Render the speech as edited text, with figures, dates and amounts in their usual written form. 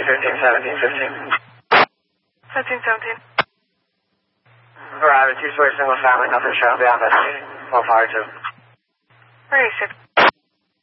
1517. Verizon, two-story single family, nothing shown. The office. 12 fire 2. Where are you, 6?